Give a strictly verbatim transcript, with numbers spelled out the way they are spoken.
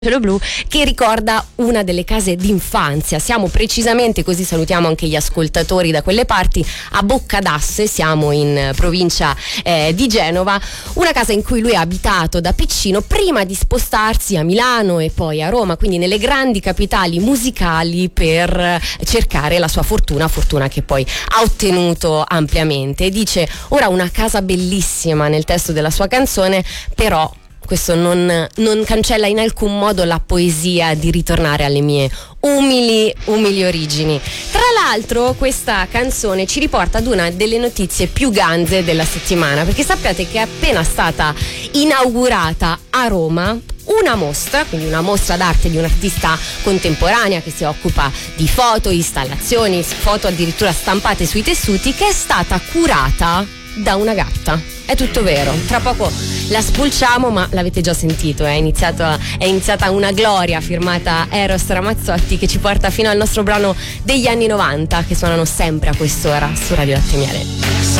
Cielo blu, che ricorda una delle case d'infanzia. Siamo precisamente, così salutiamo anche gli ascoltatori da quelle parti, a Boccadasse, siamo in provincia eh, di Genova, una casa in cui lui ha abitato da piccino prima di spostarsi a Milano e poi a Roma, quindi nelle grandi capitali musicali, per cercare la sua fortuna, fortuna che poi ha ottenuto ampiamente. E dice: ora una casa bellissima nel testo della sua canzone, però questo non, non cancella in alcun modo la poesia di ritornare alle mie umili, umili origini. Tra l'altro questa canzone ci riporta ad una delle notizie più ganze della settimana, perché sappiate che è appena stata inaugurata a Roma una mostra, quindi una mostra d'arte di un'artista contemporanea che si occupa di foto, installazioni, foto addirittura stampate sui tessuti, che è stata curata da una gatta. È tutto vero, tra poco la spulciamo, ma l'avete già sentito, è, iniziato, è iniziata una gloria firmata Eros Ramazzotti, che ci porta fino al nostro brano degli anni novanta, che suonano sempre a quest'ora su Radio Latte e Miele.